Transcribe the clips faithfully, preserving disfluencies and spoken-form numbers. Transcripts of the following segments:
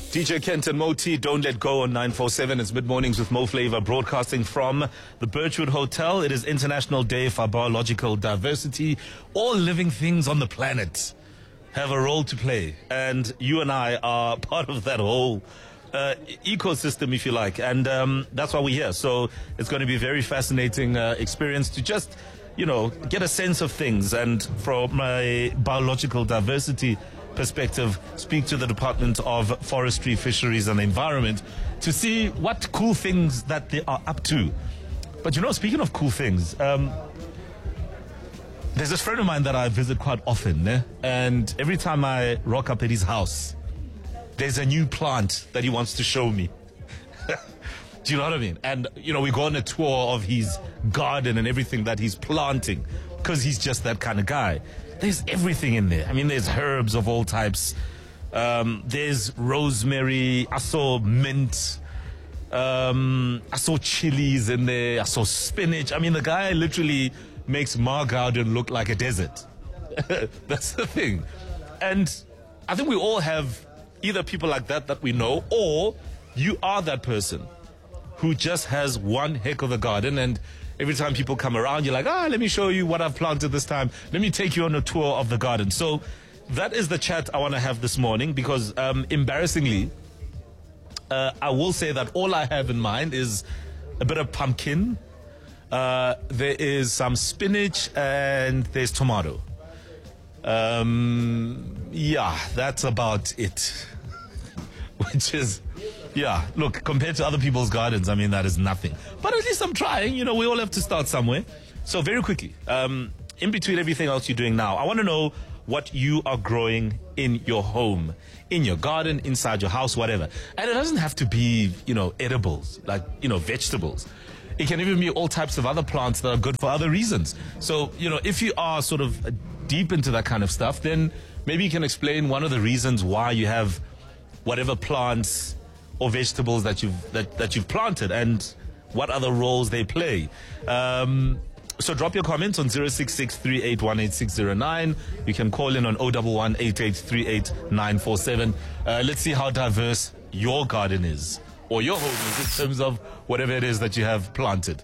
D J Kent and Mo T, Don't Let Go on nine four seven. It's Mid-Mornings with Mo Flavor, broadcasting from the Birchwood Hotel. It is International Day for Biological Diversity. All living things on the planet have a role to play, and you and I are part of that whole uh, ecosystem, if you like, and um, that's why we're here. So it's going to be a very fascinating uh, experience to just, you know, get a sense of things, and from a biological diversity perspective, speak to the Department of Forestry, Fisheries and Environment to see what cool things that they are up to. But you know, speaking of cool things, um, there's this friend of mine that I visit quite often, eh? And every time I rock up at his house, there's a new plant that he wants to show me. Do you know what I mean? And, you know, we go on a tour of his garden and everything that he's planting, because he's just that kind of guy. There's everything in there. I mean, there's herbs of all types. Um, there's rosemary. I saw mint. Um, I saw chilies in there. I saw spinach. I mean, the guy literally makes my garden look like a desert. That's the thing. And I think we all have either people like that that we know, or you are that person who just has one heck of a garden, and every time people come around, you're like, ah, let me show you what I've planted this time. Let me take you on a tour of the garden. So that is the chat I want to have this morning, because um, embarrassingly, uh, I will say that all I have in mind is a bit of pumpkin. Uh, there is some spinach and there's tomato. Um, yeah, that's about it. Which is... Yeah, look, compared to other people's gardens, I mean, that is nothing. But at least I'm trying. You know, we all have to start somewhere. So very quickly, um, in between everything else you're doing now, I want to know what you are growing in your home, in your garden, inside your house, whatever. And it doesn't have to be, you know, edibles, like, you know, vegetables. It can even be all types of other plants that are good for other reasons. So, you know, if you are sort of deep into that kind of stuff, then maybe you can explain one of the reasons why you have whatever plants or vegetables that you've that, that you've planted, and what other roles they play. Um, so drop your comments on zero six six, three eight one, eight six zero nine. You can call in on zero one one, eight eight three eight, nine four seven. Uh, let's see how diverse your garden is, or your home is, in terms of whatever it is that you have planted.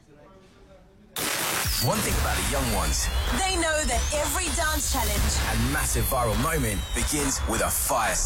One thing about the young ones, they know that every dance challenge and massive viral moment begins with a fire